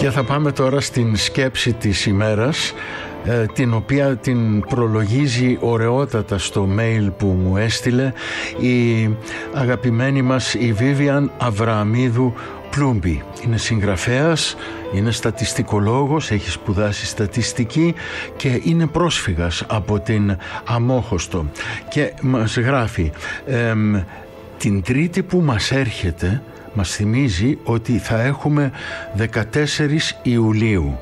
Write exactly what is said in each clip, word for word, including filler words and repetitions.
Και θα πάμε τώρα στην σκέψη της ημέρας, την οποία την προλογίζει ωραιότατα στο mail που μου έστειλε η αγαπημένη μας η Βίβιαν Αβρααμίδου Πλούμπη. Είναι συγγραφέας, είναι στατιστικολόγος, έχει σπουδάσει στατιστική και είναι πρόσφυγας από την Αμόχωστο και μας γράφει εμ, την Τρίτη που μας έρχεται μας θυμίζει ότι θα έχουμε δεκατέσσερις Ιουλίου,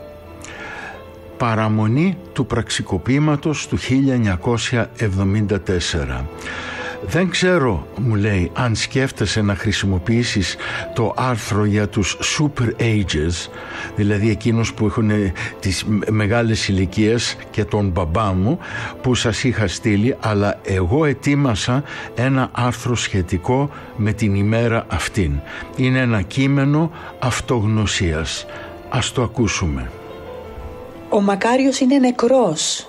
παραμονή του πραξικοπήματος του χίλια εννιακόσια εβδομήντα τέσσερα. Δεν ξέρω, μου λέει, αν σκέφτεσαι να χρησιμοποιήσεις το άρθρο για τους super ages, δηλαδή εκείνους που έχουν τις μεγάλες ηλικίες και τον μπαμπά μου που σας είχα στείλει, αλλά εγώ ετοίμασα ένα άρθρο σχετικό με την ημέρα αυτήν. Είναι ένα κείμενο αυτογνωσίας. Ας το ακούσουμε. Ο Μακάριος είναι νεκρός.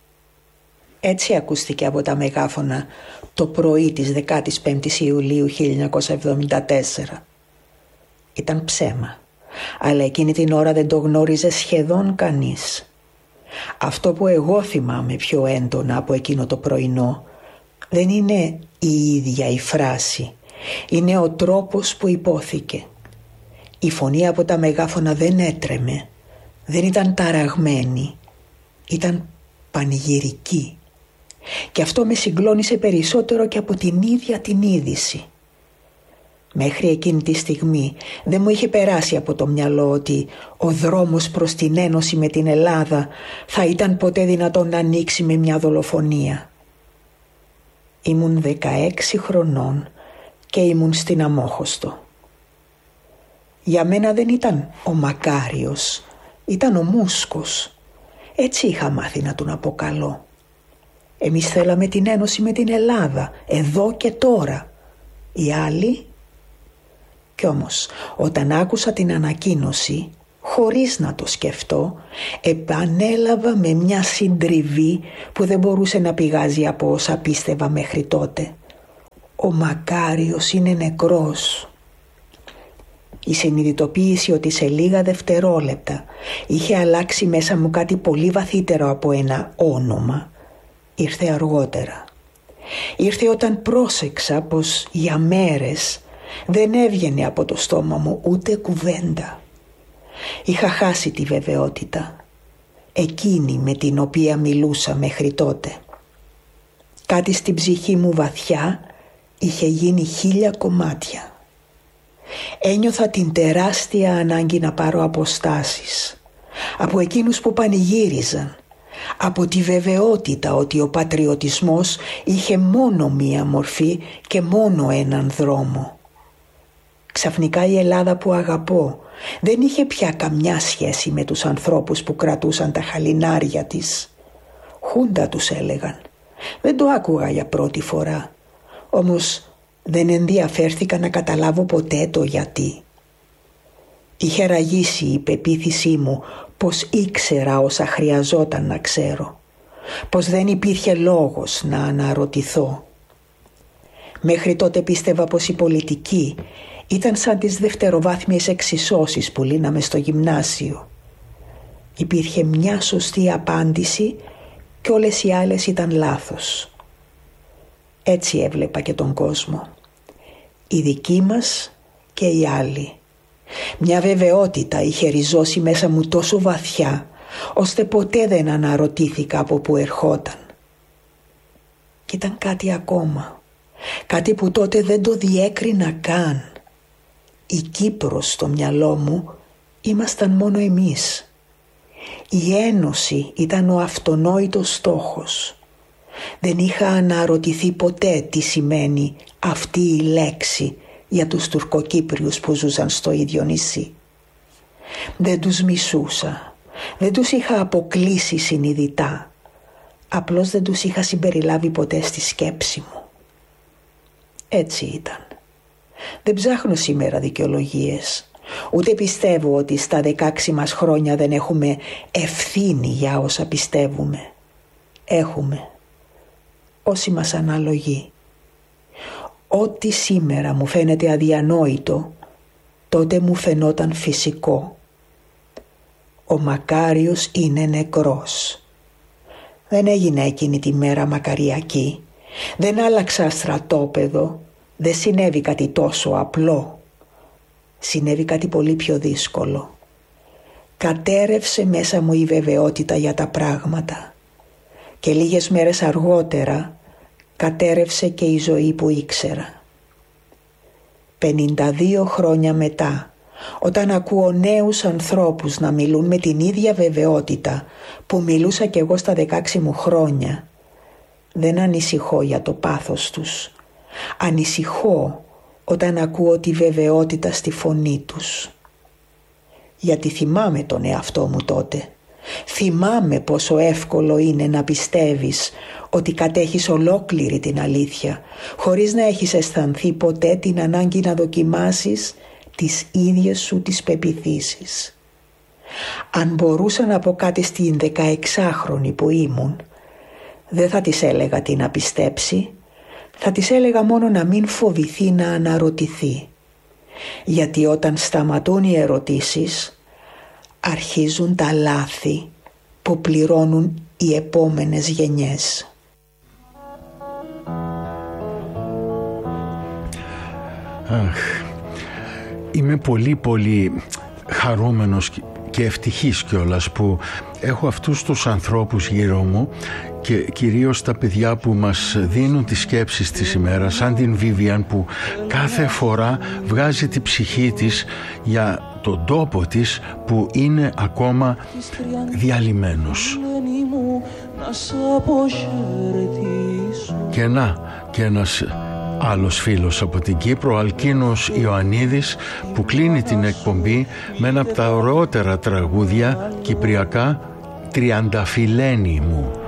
Έτσι ακούστηκε από τα μεγάφωνα το πρωί της δεκάτης πέμπτης Ιουλίου χίλια εννιακόσια εβδομήντα τέσσερα. Ήταν ψέμα, αλλά εκείνη την ώρα δεν το γνώριζε σχεδόν κανείς. Αυτό που εγώ θυμάμαι πιο έντονα από εκείνο το πρωινό δεν είναι η ίδια η φράση, είναι ο τρόπος που υπόθηκε. Η φωνή από τα μεγάφωνα δεν έτρεμε, δεν ήταν ταραγμένη, ήταν πανηγυρική. Και αυτό με συγκλώνησε περισσότερο και από την ίδια την είδηση. Μέχρι εκείνη τη στιγμή δεν μου είχε περάσει από το μυαλό ότι ο δρόμος προς την ένωση με την Ελλάδα θα ήταν ποτέ δυνατόν να ανοίξει με μια δολοφονία. Ήμουν δεκαέξι χρονών και ήμουν στην Αμόχωστο. Για μένα δεν ήταν ο Μακάριος, ήταν ο Μούσκος. Έτσι είχα μάθει να τον αποκαλώ. Εμείς θέλαμε την ένωση με την Ελλάδα, εδώ και τώρα. Οι άλλοι... Κι όμως, όταν άκουσα την ανακοίνωση, χωρίς να το σκεφτώ, επανέλαβα με μια συντριβή που δεν μπορούσε να πηγάζει από όσα πίστευα μέχρι τότε. Ο Μακάριος είναι νεκρός. Η συνειδητοποίηση ότι σε λίγα δευτερόλεπτα είχε αλλάξει μέσα μου κάτι πολύ βαθύτερο από ένα όνομα ήρθε αργότερα. Ήρθε όταν πρόσεξα πως για μέρες δεν έβγαινε από το στόμα μου ούτε κουβέντα. Είχα χάσει τη βεβαιότητα, εκείνη με την οποία μιλούσα μέχρι τότε. Κάτι στην ψυχή μου βαθιά είχε γίνει χίλια κομμάτια. Ένιωθα την τεράστια ανάγκη να πάρω αποστάσεις από εκείνους που πανηγύριζαν, από τη βεβαιότητα ότι ο πατριωτισμός είχε μόνο μία μορφή και μόνο έναν δρόμο. Ξαφνικά η Ελλάδα που αγαπώ δεν είχε πια καμιά σχέση με τους ανθρώπους που κρατούσαν τα χαλινάρια της. Χούντα τους έλεγαν. Δεν το άκουγα για πρώτη φορά, όμως δεν ενδιαφέρθηκα να καταλάβω ποτέ το γιατί. Είχε ραγίσει η πεποίθησή μου πως ήξερα όσα χρειαζόταν να ξέρω, πως δεν υπήρχε λόγος να αναρωτηθώ. Μέχρι τότε πίστευα πως η πολιτική ήταν σαν τις δευτεροβάθμιες εξισώσεις που λύναμε στο γυμνάσιο. Υπήρχε μια σωστή απάντηση και όλες οι άλλες ήταν λάθος. Έτσι έβλεπα και τον κόσμο. Οι δικοί μας και οι άλλοι. Μια βεβαιότητα είχε ριζώσει μέσα μου τόσο βαθιά, ώστε ποτέ δεν αναρωτήθηκα από που ερχόταν. Κι ήταν κάτι ακόμα, κάτι που τότε δεν το διέκρινα καν. Η Κύπρος στο μυαλό μου ήμασταν μόνο εμείς. Η ένωση ήταν ο αυτονόητος στόχος. Δεν είχα αναρωτηθεί ποτέ τι σημαίνει αυτή η λέξη για τους Τουρκοκύπριους που ζούσαν στο ίδιο νησί. Δεν τους μισούσα, δεν τους είχα αποκλείσει συνειδητά. Απλώς δεν τους είχα συμπεριλάβει ποτέ στη σκέψη μου. Έτσι ήταν. Δεν ψάχνω σήμερα δικαιολογίες. Ούτε πιστεύω ότι στα δεκάξι μας χρόνια δεν έχουμε ευθύνη για όσα πιστεύουμε. Έχουμε. Όσοι μας αναλογεί. Ό,τι σήμερα μου φαίνεται αδιανόητο, τότε μου φαινόταν φυσικό. Ο Μακάριος είναι νεκρός. Δεν έγινε εκείνη τη μέρα μακαριακή. Δεν άλλαξα στρατόπεδο. Δεν συνέβη κάτι τόσο απλό. Συνέβη κάτι πολύ πιο δύσκολο. Κατέρευσε μέσα μου η βεβαιότητα για τα πράγματα. Και λίγες μέρες αργότερα κατέρευσε και η ζωή που ήξερα. πενήντα δύο χρόνια μετά, όταν ακούω νέους ανθρώπους να μιλούν με την ίδια βεβαιότητα που μιλούσα κι εγώ στα δεκαέξι μου χρόνια, δεν ανησυχώ για το πάθος τους. Ανησυχώ όταν ακούω τη βεβαιότητα στη φωνή τους. Γιατί θυμάμαι τον εαυτό μου τότε. Θυμάμαι πόσο εύκολο είναι να πιστεύεις ότι κατέχεις ολόκληρη την αλήθεια, χωρίς να έχεις αισθανθεί ποτέ την ανάγκη να δοκιμάσεις τις ίδιες σου τις πεποιθήσεις. Αν μπορούσα να πω κάτι στην δεκαεξάχρονη που ήμουν, δεν θα της έλεγα τι να πιστέψει, θα της έλεγα μόνο να μην φοβηθεί να αναρωτηθεί. Γιατί όταν σταματούν οι ερωτήσεις, αρχίζουν τα λάθη που πληρώνουν οι επόμενες γενιές. Αχ, είμαι πολύ πολύ χαρούμενος και ευτυχής κιόλας που έχω αυτούς τους ανθρώπους γύρω μου και κυρίως τα παιδιά που μας δίνουν τις σκέψεις της ημέρας, σαν την Βίβιαν που κάθε φορά βγάζει τη ψυχή της για τον τόπο της που είναι ακόμα διαλυμένος. Και να, και ένας άλλος φίλος από την Κύπρο, Αλκίνος Ιωαννίδης, που κλείνει την εκπομπή με ένα από τα ωραιότερα τραγούδια κυπριακά, «Τριανταφυλένη μου».